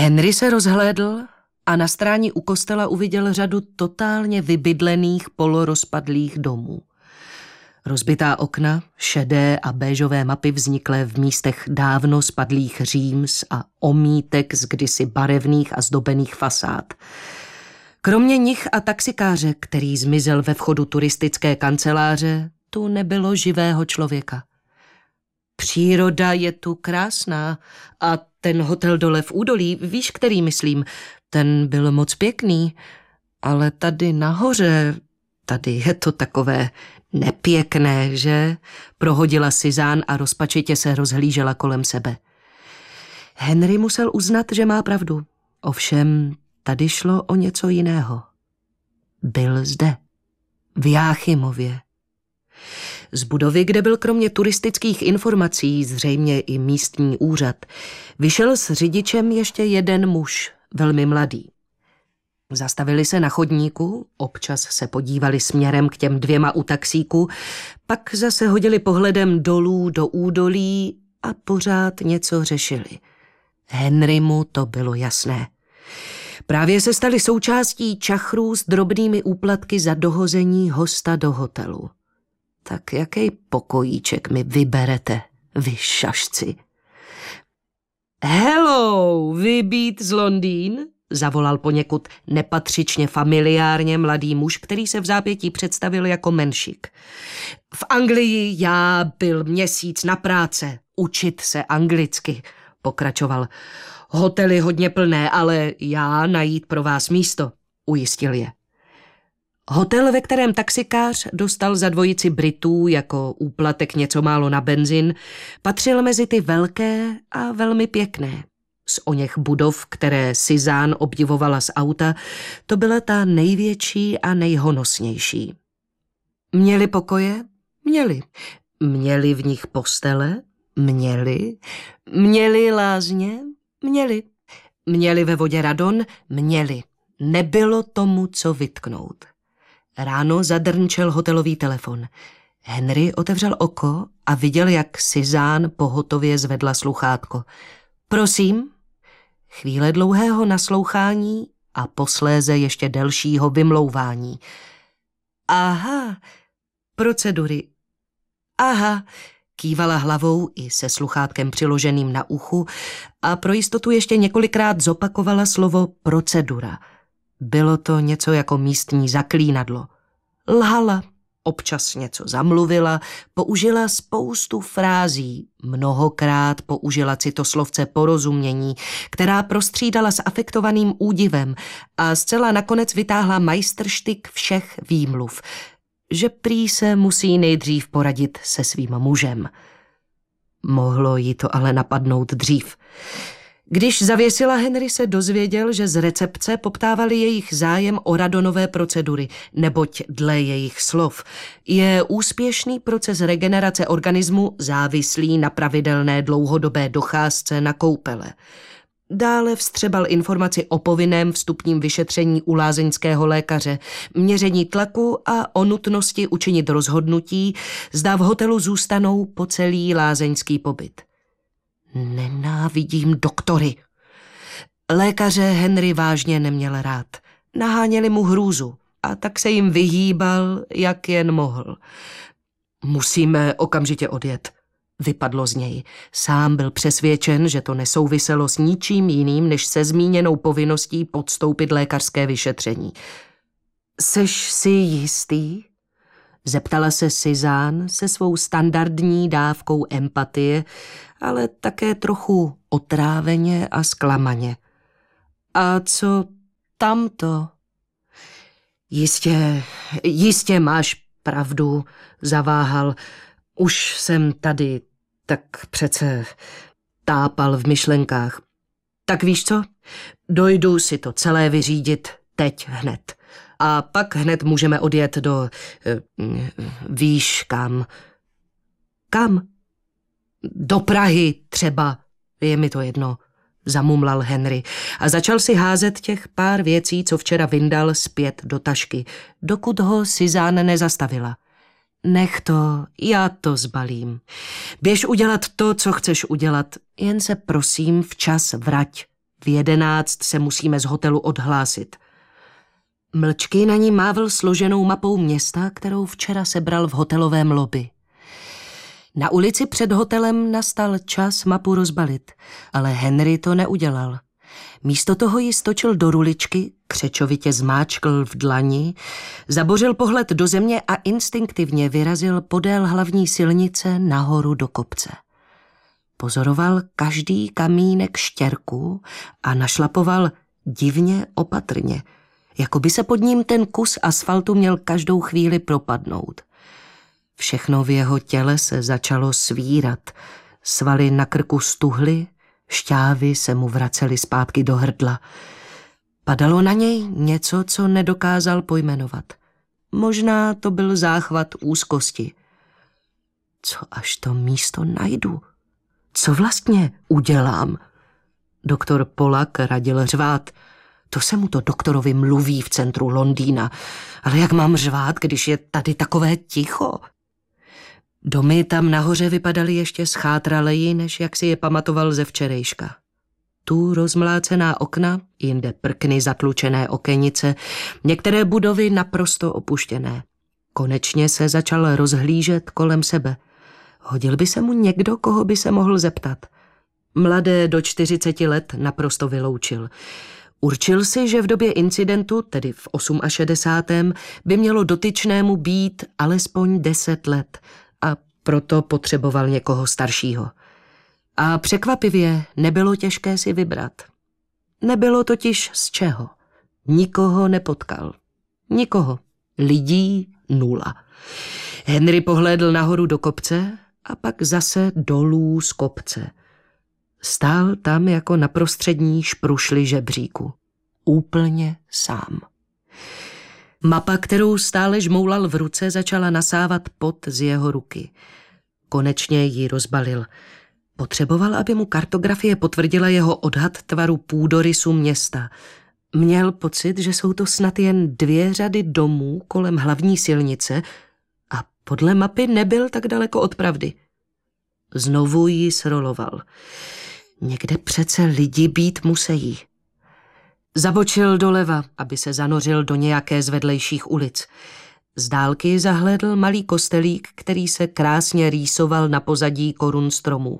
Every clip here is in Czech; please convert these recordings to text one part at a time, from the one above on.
Henry se rozhlédl a na stráni u kostela uviděl řadu totálně vybydlených polorozpadlých domů. Rozbitá okna, šedé a béžové mapy vzniklé v místech dávno spadlých říms a omítek z kdysi barevných a zdobených fasád. Kromě nich a taxikáře, který zmizel ve vchodu turistické kanceláře, tu nebylo živého člověka. Příroda je tu krásná a ten hotel dole v údolí, víš, který myslím, ten byl moc pěkný, ale tady nahoře, tady je to takové nepěkné, že? Prohodila Suzanne a rozpačitě se rozhlížela kolem sebe. Henry musel uznat, že má pravdu. Ovšem, tady šlo o něco jiného. Byl zde, v Jáchymově. Z budovy, kde byl kromě turistických informací zřejmě i místní úřad, vyšel s řidičem ještě jeden muž, velmi mladý. Zastavili se na chodníku, občas se podívali směrem k těm dvěma u taxíku, pak zase hodili pohledem dolů do údolí a pořád něco řešili. Henrymu to bylo jasné. Právě se stali součástí čachrů s drobnými úplatky za dohození hosta do hotelu. Tak jaký pokojíček mi vyberete, vy šašci? Hello, vy být z Londýn? Zavolal poněkud nepatřičně familiárně mladý muž, který se v zápětí představil jako menšik. V Anglii já byl měsíc na práce, učit se anglicky, pokračoval. Hotely hodně plné, ale já najít pro vás místo, ujistil je. Hotel, ve kterém taxikář dostal za dvojici Britů jako úplatek něco málo na benzin, patřil mezi ty velké a velmi pěkné. Z oněch budov, které Suzanne obdivovala z auta, to byla ta největší a nejhonosnější. Měli pokoje? Měli. Měli v nich postele? Měli. Měli lázně? Měli. Měli ve vodě radon? Měli. Nebylo tomu co vytknout. Ráno zadrnčel hotelový telefon. Henry otevřel oko a viděl, jak Suzanne pohotově zvedla sluchátko. Prosím? Chvíle dlouhého naslouchání a posléze ještě delšího vymlouvání. Aha, procedury. Aha, kývala hlavou i se sluchátkem přiloženým na uchu a pro jistotu ještě několikrát zopakovala slovo procedura. Bylo to něco jako místní zaklínadlo. Lhala, občas něco zamluvila, použila spoustu frází, mnohokrát použila citoslovce porozumění, která prostřídala s afektovaným údivem a zcela nakonec vytáhla majstrštyk všech výmluv, že prý se musí nejdřív poradit se svým mužem. Mohlo jí to ale napadnout dřív. Když zavěsila, Henry se dozvěděl, že z recepce poptávali jejich zájem o radonové procedury, neboť dle jejich slov je úspěšný proces regenerace organismu závislý na pravidelné dlouhodobé docházce na koupele. Dále vstřebal informaci o povinném vstupním vyšetření u lázeňského lékaře, měření tlaku a o nutnosti učinit rozhodnutí, zda v hotelu zůstanou po celý lázeňský pobyt. Nenávidím doktory. Lékaře Henry vážně neměl rád. Naháněli mu hrůzu a tak se jim vyhýbal, jak jen mohl. Musíme okamžitě odjet, vypadlo z něj. Sám byl přesvědčen, že to nesouviselo s ničím jiným, než se zmíněnou povinností podstoupit lékařské vyšetření. Seš si jistý? Zeptala se Suzanne se svou standardní dávkou empatie, ale také trochu otráveně a zklamaně. A co tamto? Jistě máš pravdu, zaváhal. Už jsem tady, tak přece tápal v myšlenkách. Tak víš co? Dojdu si to celé vyřídit teď hned. A pak hned můžeme odjet do... víš kam. Kam? Do Prahy třeba. Je mi to jedno, zamumlal Henry a začal si házet těch pár věcí, co včera vyndal, zpět do tašky, dokud ho Suzanne nezastavila. Nech to, já to zbalím. Běž udělat to, co chceš udělat, jen se prosím včas vrať. V 11 se musíme z hotelu odhlásit. Mlčky na ní mávl složenou mapou města, kterou včera sebral v hotelovém lobby. Na ulici před hotelem nastal čas mapu rozbalit, ale Henry to neudělal. Místo toho ji stočil do ruličky, křečovitě zmáčkl v dlani, zabořil pohled do země a instinktivně vyrazil podél hlavní silnice nahoru do kopce. Pozoroval každý kamínek štěrku a našlapoval divně opatrně, jako by se pod ním ten kus asfaltu měl každou chvíli propadnout. Všechno v jeho těle se začalo svírat, svaly na krku stuhly, šťávy se mu vracely zpátky do hrdla. Padalo na něj něco, co nedokázal pojmenovat. Možná to byl záchvat úzkosti. Co až to místo najdu? Co vlastně udělám? Doktor Polak radil řvát. To se mu to doktorovi mluví v centru Londýna. Ale jak mám řvát, když je tady takové ticho? Domy tam nahoře vypadaly ještě schátraleji, než jak si je pamatoval ze včerejška. Tu rozmlácená okna, jinde prkny zatlučené okenice, některé budovy naprosto opuštěné. Konečně se začal rozhlížet kolem sebe. Hodil by se mu někdo, koho by se mohl zeptat. Mladé do 40 let naprosto vyloučil. Určil si, že v době incidentu, tedy v 68., by mělo dotyčnému být alespoň 10 let a proto potřeboval někoho staršího. A překvapivě nebylo těžké si vybrat. Nebylo totiž z čeho. Nikoho nepotkal. Nikoho. Lidí 0. Henry pohlédl nahoru do kopce a pak zase dolů z kopce. Stál tam jako na prostřední šprušli žebříku. Úplně sám. Mapa, kterou stále žmoulal v ruce, začala nasávat pot z jeho ruky. Konečně ji rozbalil. Potřeboval, aby mu kartografie potvrdila jeho odhad tvaru půdorysu města. Měl pocit, že jsou to snad jen 2 řady domů kolem hlavní silnice a podle mapy nebyl tak daleko od pravdy. Znovu ji sroloval. Někde přece lidi být musejí. Zabočil doleva, aby se zanořil do nějaké z vedlejších ulic. Z dálky zahlédl malý kostelík, který se krásně rýsoval na pozadí korun stromů.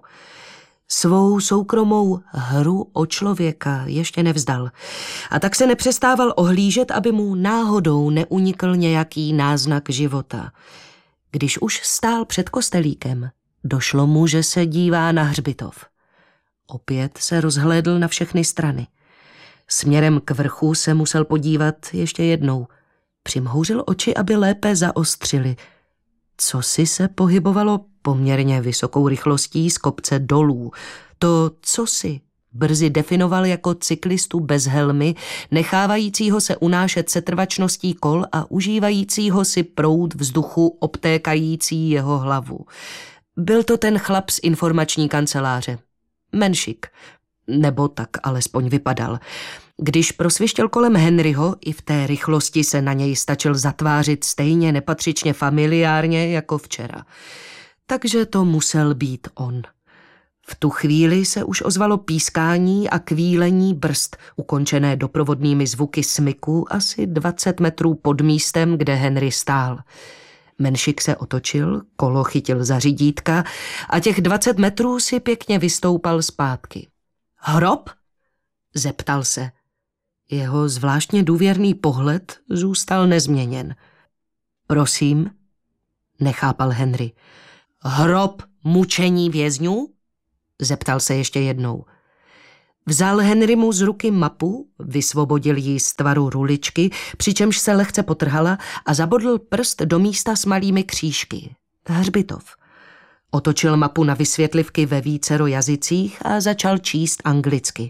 Svou soukromou hru o člověka ještě nevzdal a tak se nepřestával ohlížet, aby mu náhodou neunikl nějaký náznak života. Když už stál před kostelíkem, došlo mu, že se dívá na hřbitov. Opět se rozhlédl na všechny strany. Směrem k vrchu se musel podívat ještě jednou. Přimhouřil oči, aby lépe zaostřili. Cosi se pohybovalo poměrně vysokou rychlostí z kopce dolů. To cosi brzy definoval jako cyklistu bez helmy, nechávajícího se unášet setrvačností kol a užívajícího si proud vzduchu obtékající jeho hlavu. Byl to ten chlap z informační kanceláře. Menšik. Nebo tak alespoň vypadal. Když prosvištěl kolem Henryho, i v té rychlosti se na něj stačil zatvářit stejně nepatřičně familiárně jako včera. Takže to musel být on. V tu chvíli se už ozvalo pískání a kvílení brzd, ukončené doprovodnými zvuky smyku asi 20 metrů pod místem, kde Henry stál. Menšik se otočil, kolo chytil za řídítka a těch 20 metrů si pěkně vystoupal zpátky. Hrob? Zeptal se. Jeho zvláštně důvěrný pohled zůstal nezměněn. Prosím? Nechápal Henry. Hrob mučení vězňů? Zeptal se ještě jednou. Vzal Henry mu z ruky mapu, vysvobodil ji z tvaru ruličky, přičemž se lehce potrhala a zabodl prst do místa s malými křížky. Hřbitov. Otočil mapu na vysvětlivky ve vícero jazycích a začal číst anglicky.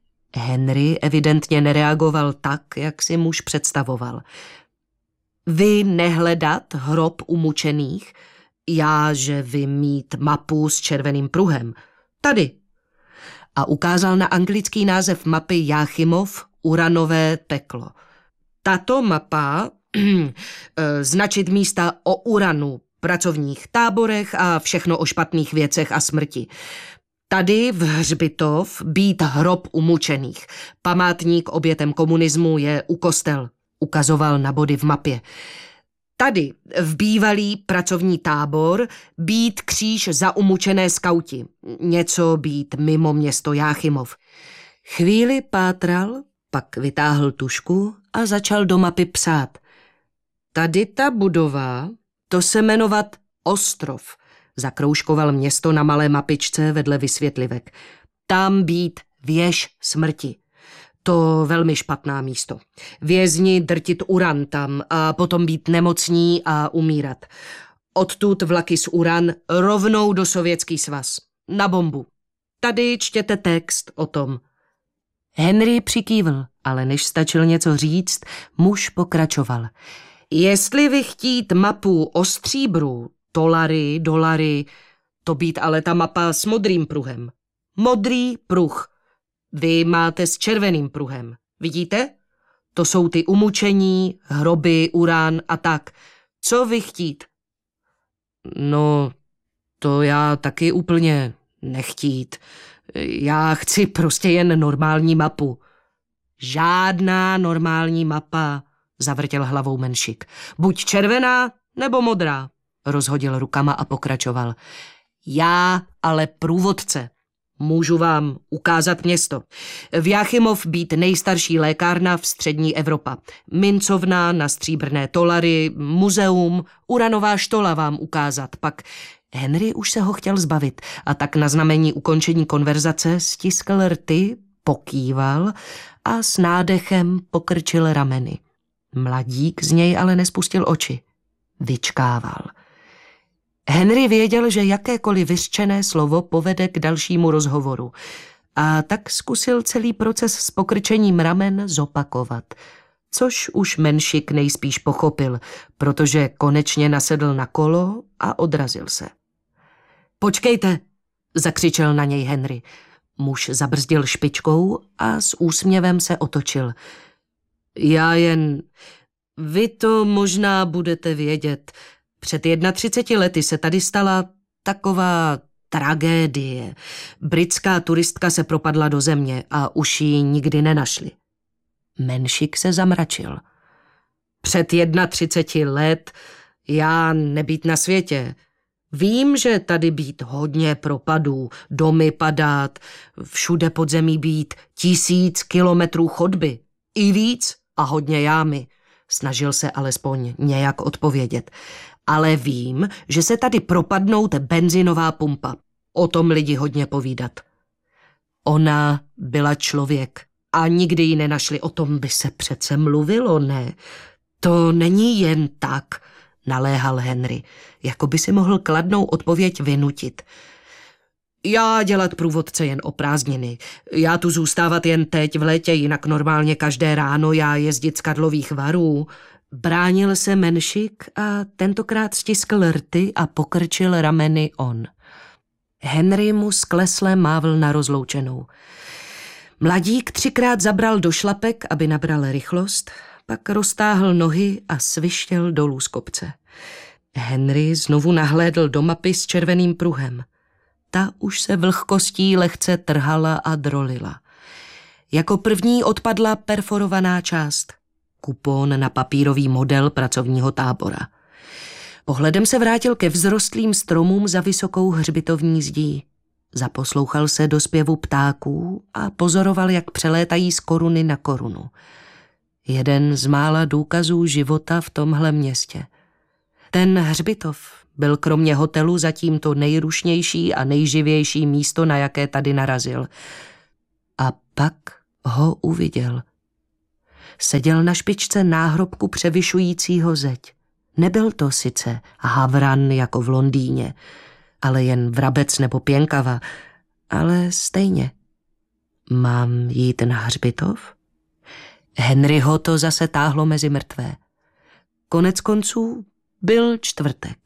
Henry evidentně nereagoval tak, jak si muž představoval. Vy nehledat hrob umučených? Já, že vy mít mapu s červeným pruhem. Tady. A ukázal na anglický název mapy Jáchymov, uranové peklo. Tato mapa značit místa o uranu, pracovních táborech a všechno o špatných věcech a smrti. Tady v hřbitov být hrob umučených. Památník obětem komunismu je u kostel. Ukazoval na body v mapě. Tady v bývalý pracovní tábor být kříž za umučené skauti. Něco být mimo město Jáchymov. Chvíli pátral, pak vytáhl tužku a začal do mapy psát. Tady ta budova, to se jmenovat Ostrov. Zakroužkoval město na malé mapičce vedle vysvětlivek. Tam být věž smrti. To velmi špatná místo. Vězni drtit uran tam a potom být nemocní a umírat. Odtud vlaky z uran rovnou do Sovětský svaz. Na bombu. Tady čtěte text o tom. Henry přikývl, ale než stačil něco říct, muž pokračoval. Jestli vy chtít mapu o stříbru, tolary, dolary, to být ale ta mapa s modrým pruhem. Modrý pruh. Vy máte s červeným pruhem. Vidíte? To jsou ty umučení, hroby, uran a tak. Co vy chtít? No, to já taky úplně nechtít. Já chci prostě jen normální mapu. Žádná normální mapa, zavrtěl hlavou Menšik. Buď červená, nebo modrá, rozhodil rukama a pokračoval. Já ale průvodce. Můžu vám ukázat město. V Jáchymov být nejstarší lékárna v střední Evropa. Mincovna na stříbrné tolary, muzeum, uranová štola vám ukázat. Pak Henry už se ho chtěl zbavit a tak na znamení ukončení konverzace stiskl rty, pokýval a s nádechem pokrčil rameny. Mladík z něj ale nespustil oči. Vyčkával. Henry věděl, že jakékoliv vyřčené slovo povede k dalšímu rozhovoru a tak zkusil celý proces s pokrčením ramen zopakovat, což už Menšik nejspíš pochopil, protože konečně nasedl na kolo a odrazil se. Počkejte, zakřičel na něj Henry. Muž zabrzdil špičkou a s úsměvem se otočil. Já jen... Vy to možná budete vědět. Před 31 lety se tady stala taková tragédie. Britská turistka se propadla do země a už ji nikdy nenašli. Menšik se zamračil. Před 31 let já nebýt na světě. Vím, že tady být hodně propadů, domy padat, všude pod zemí být 1000 kilometrů chodby. I víc a hodně jámy. Snažil se alespoň nějak odpovědět. Ale vím, že se tady propadnout benzinová pumpa. O tom lidi hodně povídat. Ona byla člověk a nikdy ji nenašli. O tom by se přece mluvilo, ne? To není jen tak, naléhal Henry, jako by si mohl kladnou odpověď vynutit. Já dělat průvodce jen o prázdniny. Já tu zůstávat jen teď v létě, jinak normálně každé ráno já jezdit z Karlových Varů. Bránil se Menšik a tentokrát stiskl rty a pokrčil rameny on. Henry mu sklesle mávl na rozloučenou. Mladík 3krát zabral do šlapek, aby nabral rychlost, pak roztáhl nohy a svištěl dolů z kopce. Henry znovu nahlédl do mapy s červeným pruhem. Ta už se vlhkostí lehce trhala a drolila. Jako první odpadla perforovaná část. Kupon na papírový model pracovního tábora. Pohledem se vrátil ke vzrostlým stromům za vysokou hřbitovní zdí. Zaposlouchal se do zpěvu ptáků a pozoroval, jak přelétají z koruny na korunu. Jeden z mála důkazů života v tomhle městě. Ten hřbitov byl kromě hotelu zatím to nejrušnější a nejživější místo, na jaké tady narazil. A pak ho uviděl. Seděl na špičce náhrobku převyšujícího zeď. Nebyl to sice havran jako v Londýně, ale jen vrabec nebo pěnkava, ale stejně. Mám jít na hřbitov? Henryho to zase táhlo mezi mrtvé. Konec konců byl čtvrtek.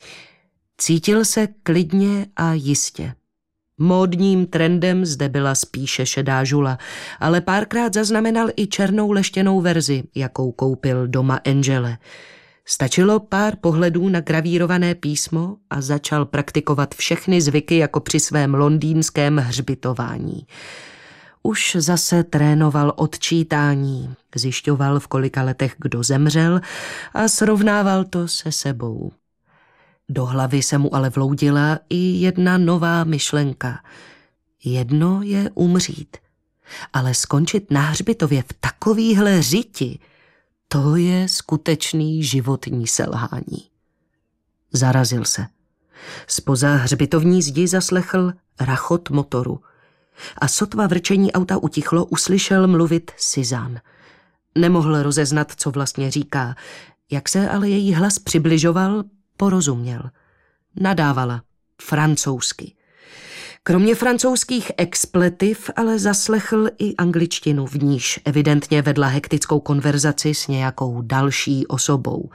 Cítil se klidně a jistě. Módním trendem zde byla spíše šedá žula, ale párkrát zaznamenal i černou leštěnou verzi, jakou koupil doma Angele. Stačilo pár pohledů na gravírované písmo a začal praktikovat všechny zvyky jako při svém londýnském hřbitování. Už zase trénoval odčítání, zjišťoval, v kolika letech kdo zemřel a srovnával to se sebou. Do hlavy se mu ale vloudila i jedna nová myšlenka. Jedno je umřít, ale skončit na hřbitově v takovýhle řiti, to je skutečný životní selhání. Zarazil se. Zpoza hřbitovní zdi zaslechl rachot motoru a sotva vrčení auta utichlo, uslyšel mluvit Suzanne. Nemohl rozeznat, co vlastně říká. Jak se ale její hlas přibližoval, porozuměl. Nadávala francouzsky. Kromě francouzských expletiv ale zaslechl i angličtinu, v níž evidentně vedla hektickou konverzaci s nějakou další osobou.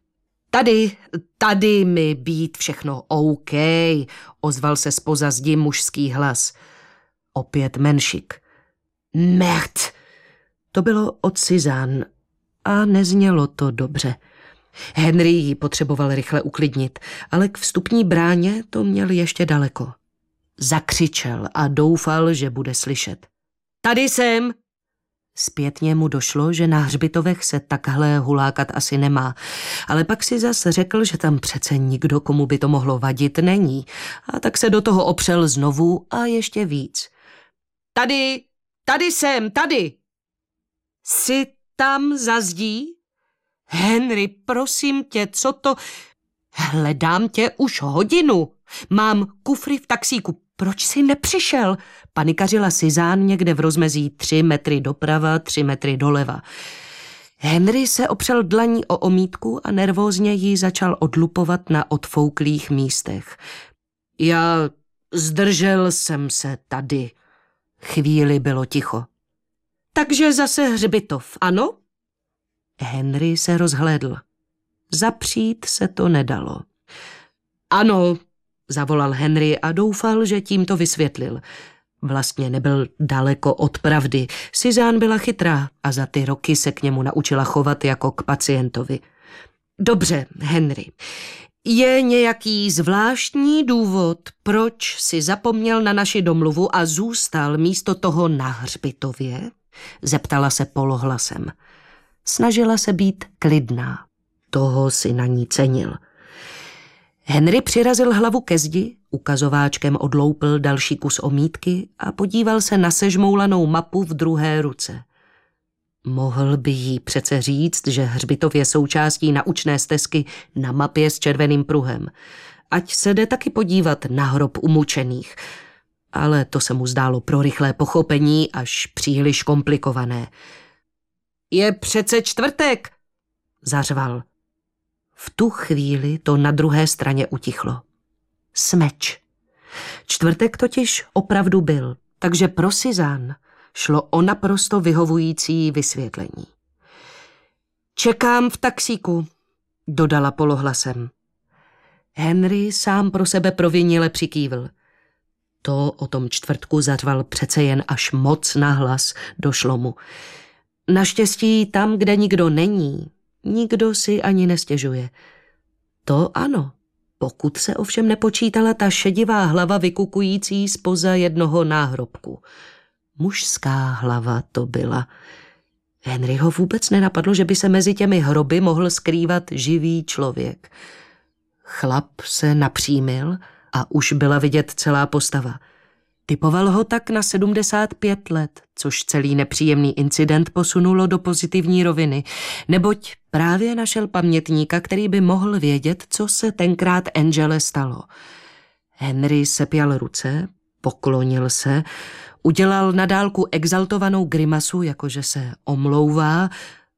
Tady mi být všechno OK, ozval se zpoza zdi mužský hlas. Opět menšik. Merd! To bylo od Suzanne a neznělo to dobře. Henry ji potřeboval rychle uklidnit, ale k vstupní bráně to měl ještě daleko. Zakřičel a doufal, že bude slyšet. Tady jsem! Zpětně mu došlo, že na hřbitovech se takhle hulákat asi nemá, ale pak si zas řekl, že tam přece nikdo, komu by to mohlo vadit, není, a tak se do toho opřel znovu a ještě víc. Tady jsem, tady! Jsi tam za zdí? Henry, prosím tě, co to... Hledám tě už hodinu. Mám kufry v taxíku. Proč jsi nepřišel? Panikařila Suzanne někde v rozmezí 3 metry doprava, 3 metry doleva. Henry se opřel dlaní o omítku a nervózně ji začal odlupovat na odfouklých místech. Já zdržel jsem se tady. Chvíli bylo ticho. Takže zase hřbitov, ano? Henry se rozhlédl. Zapřít se to nedalo. Ano, zavolal Henry a doufal, že tím to vysvětlil. Vlastně nebyl daleko od pravdy. Suzanne byla chytrá a za ty roky se k němu naučila chovat jako k pacientovi. Dobře, Henry. Je nějaký zvláštní důvod, proč si zapomněl na naši domluvu a zůstal místo toho na hřbitově? Zeptala se polohlasem. Snažila se být klidná. Toho si na ní cenil. Henry přirazil hlavu ke zdi, ukazováčkem odloupil další kus omítky a podíval se na sežmoulanou mapu v druhé ruce. Mohl by jí přece říct, že hřbitov je součástí naučné stezky na mapě s červeným pruhem. Ať se jde taky podívat na hrob umučených. Ale to se mu zdálo pro rychlé pochopení až příliš komplikované. Je přece čtvrtek, zařval. V tu chvíli to na druhé straně utichlo. Smeč. Čtvrtek totiž opravdu byl, takže pro Suzanne šlo o naprosto vyhovující vysvětlení. Čekám v taxíku, dodala polohlasem. Henry sám pro sebe provinile přikývl. To o tom čtvrtku zařval přece jen až moc nahlas, došlo mu. Naštěstí tam, kde nikdo není, nikdo si ani nestěžuje. To ano, pokud se ovšem nepočítala ta šedivá hlava vykukující zpoza jednoho náhrobku. Mužská hlava to byla. Henryho vůbec nenapadlo, že by se mezi těmi hroby mohl skrývat živý člověk. Chlap se napřímil a už byla vidět celá postava. Typoval ho tak na 75 let, což celý nepříjemný incident posunulo do pozitivní roviny, neboť právě našel pamětníka, který by mohl vědět, co se tenkrát Angele stalo. Henry sepjal ruce, poklonil se, udělal na dálku exaltovanou grimasu, jakože se omlouvá